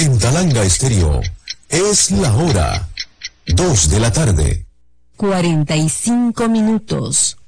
En Talanga Estéreo, es la hora 2 de la tarde. 45 minutos.